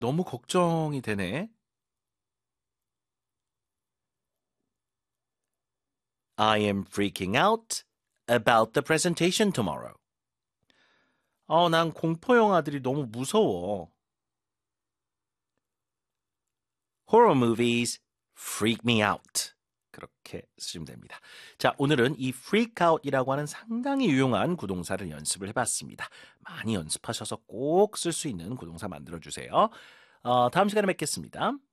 너무 걱정이 되네. I am freaking out about the presentation tomorrow. 난 공포 영화들이 너무 무서워. Horror movies freak me out. 그렇게 쓰시면 됩니다. 자, 오늘은 이 freak out이라고 하는 상당히 유용한 구동사를 연습을 해봤습니다. 많이 연습하셔서 꼭 쓸 수 있는 구동사 만들어주세요. 다음 시간에 뵙겠습니다.